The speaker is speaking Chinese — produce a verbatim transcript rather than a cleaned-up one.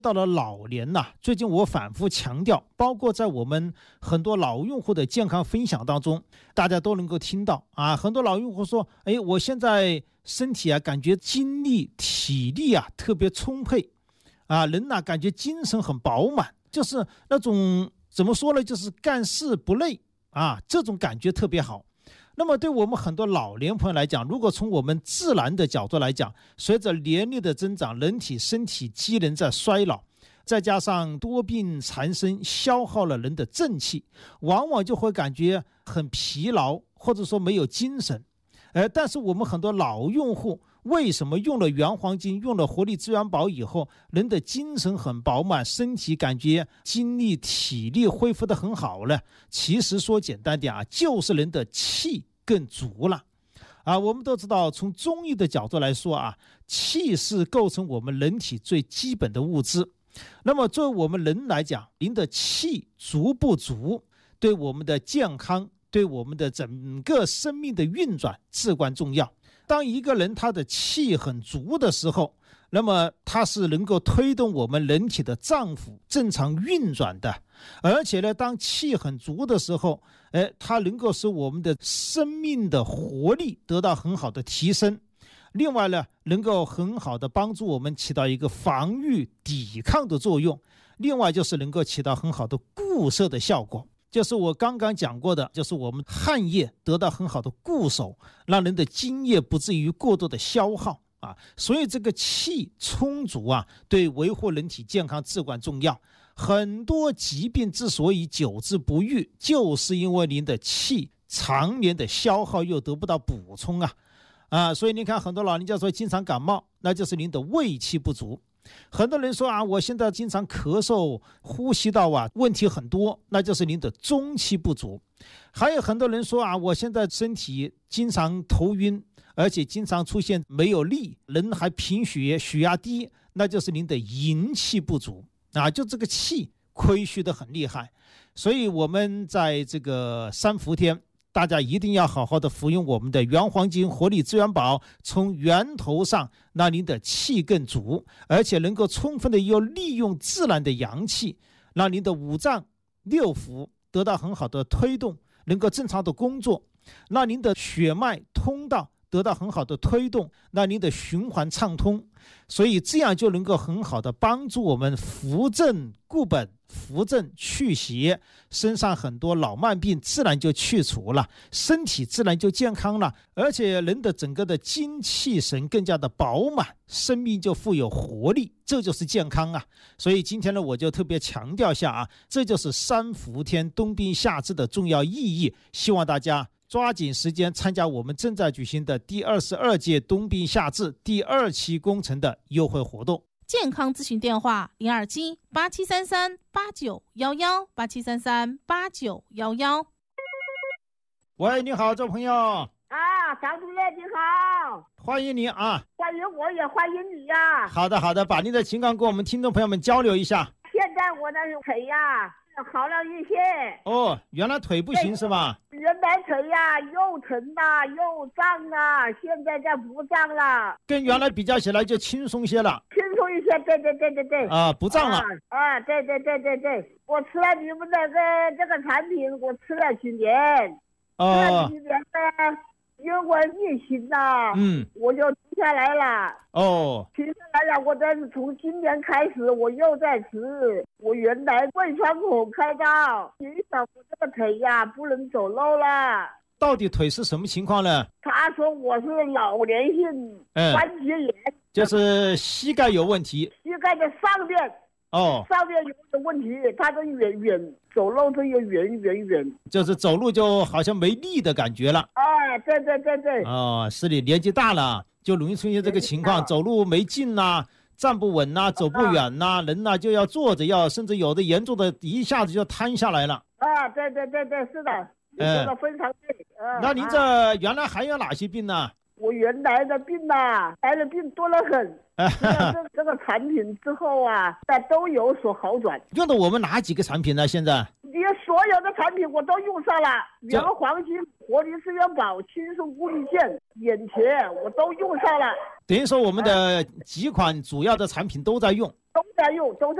到了老年呐、啊，最近我反复强调，包括在我们很多老用户的健康分享当中，大家都能够听到啊，很多老用户说，哎，我现在身体啊，感觉精力、体力啊特别充沛，啊，人呐、啊、感觉精神很饱满，就是那种怎么说呢，就是干事不累啊，这种感觉特别好。那么对我们很多老年朋友来讲，如果从我们自然的角度来讲，随着年龄的增长，人体身体机能在衰老，再加上多病缠身，消耗了人的正气，往往就会感觉很疲劳，或者说没有精神。呃，但是我们很多老用户为什么用了原黄金，用了活力资源宝以后，人的精神很饱满，身体感觉精力体力恢复得很好了？其实说简单点啊，就是人的气更足了啊。我们都知道，从中医的角度来说啊，气是构成我们人体最基本的物质。那么作为我们人来讲，您的气足不足，对我们的健康，对我们的整个生命的运转至关重要。当一个人他的气很足的时候，那么他是能够推动我们人体的脏腑正常运转的，而且呢，当气很足的时候，哎，它能够使我们的生命的活力得到很好的提升。另外呢，能够很好的帮助我们起到一个防御抵抗的作用。另外就是能够起到很好的固摄的效果。就是我刚刚讲过的，就是我们汗液得到很好的固守，让人的津液不至于过多的消耗啊。所以这个气充足啊，对维护人体健康至关重要。很多疾病之所以久治不愈，就是因为您的气常年的消耗又得不到补充啊啊！所以你看，很多老人家说经常感冒，那就是您的胃气不足。很多人说啊，我现在经常咳嗽，呼吸道啊问题很多，那就是您的中气不足。还有很多人说啊，我现在身体经常头晕，而且经常出现没有力，人还贫血，血压低，那就是您的营气不足啊，就这个气亏虚的很厉害。所以我们在这个三伏天，大家一定要好好的服用我们的原黄金活力资源宝，从源头上让您的气更足，而且能够充分的又利用自然的阳气，让您的五脏六腑得到很好的推动，能够正常的工作，让您的血脉通道得到很好的推动，让您的循环畅通。所以这样就能够很好的帮助我们扶正固本，扶正祛邪，身上很多老慢病自然就去除了，身体自然就健康了，而且人的整个的精气神更加的饱满，生命就富有活力，这就是健康啊。所以今天呢，我就特别强调一下啊，这就是三伏天冬病夏治的重要意义，希望大家抓紧时间参加我们正在举行的第二十二届冬病夏治第二期工程的优惠活动。 健康咨询电话零二七八七三三八九一一八七三三八九一一。 喂，你好，这位朋友啊， 张主任你好， 欢迎你啊！ 欢迎我也欢迎你呀、啊！ 好的好的，把您的情况跟我们听众朋友们交流一下。 现在我的腿呀、啊、好了一些。 哦，原来腿不行是吧？ 原来腿呀、啊、又疼啊又胀啊，现在这不胀了， 跟原来比较起来就轻松些了。 轻松一些，对对对对对。 啊，不胀了。啊， 啊对对对对对，我吃了你们这个这个产品，我吃了几年。哦。吃了几年呢？因为我疫情呐，嗯，我就停下来了。哦，停下来了，我再从今年开始，我又在吃。我原来胃穿孔开刀，影响我这个腿呀、啊，不能走路了。 到底腿是什么情况呢？ 他说我是老年性关节炎，嗯、 就是膝盖有问题。 膝盖的上面。哦，上面有个问题，他的远远走路都有远远远， 就是走路就好像没力的感觉了。 哎，对对对对。 哦，是你年纪大了，就容易出现这个情况，走路没劲呐、啊，站不稳呐、啊，走不远呐、啊，人呐、啊、就要坐着，要甚至有的严重的一下子就瘫下来了。 啊，对对对对，是的，你说的非常对。 嗯、那您这原来还有哪些病呢？ 我原来的病呐、啊，来的病多得很。这这个产品之后啊，都有所好转。 用的我们哪几个产品呢？现在你所有的产品我都用上了，原黄金、活力资源宝、轻松固力健、眼前我都用上了。 等于说我们的几款主要的产品都在用。 冬天有，冬天。